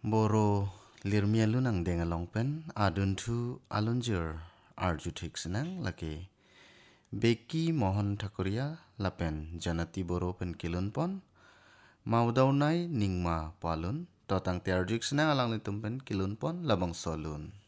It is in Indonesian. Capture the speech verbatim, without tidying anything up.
Boro lirmialu nang dengalongpen adun thu alunjur arjuthik senang laki. Beki Mohon Thakuria lapen janati boro pen kilun pon. Maudawnai ningma palun totang tiarjuk senang alang litumpen kilun pon labang solun.